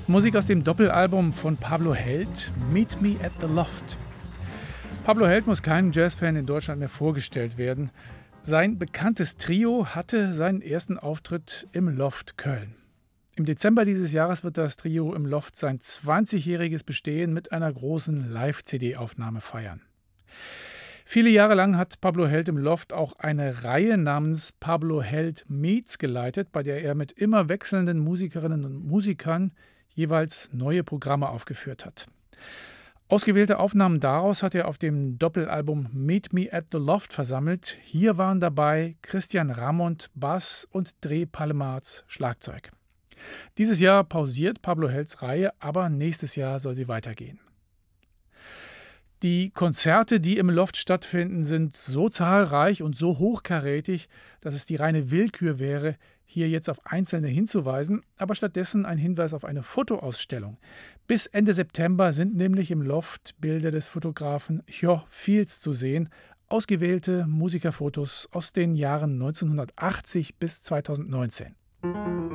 Musik aus dem Doppelalbum von Pablo Held, Meet Me at the Loft. Pablo Held muss keinem Jazzfan in Deutschland mehr vorgestellt werden. Sein bekanntes Trio hatte seinen ersten Auftritt im Loft Köln. Im Dezember dieses Jahres wird das Trio im Loft sein 20-jähriges Bestehen mit einer großen Live-CD-Aufnahme feiern. Viele Jahre lang hat Pablo Held im Loft auch eine Reihe namens Pablo Held Meets geleitet, bei der er mit immer wechselnden Musikerinnen und Musikern jeweils neue Programme aufgeführt hat. Ausgewählte Aufnahmen daraus hat er auf dem Doppelalbum Meet Me at the Loft versammelt. Hier waren dabei Christian Ramond Bass und Dre Palemarz Schlagzeug. Dieses Jahr pausiert Pablo Helds Reihe, aber nächstes Jahr soll sie weitergehen. Die Konzerte, die im Loft stattfinden, sind so zahlreich und so hochkarätig, dass es die reine Willkür wäre, hier jetzt auf einzelne hinzuweisen, aber stattdessen ein Hinweis auf eine Fotoausstellung. Bis Ende September sind nämlich im Loft Bilder des Fotografen Jo Fields zu sehen, ausgewählte Musikerfotos aus den Jahren 1980 bis 2019.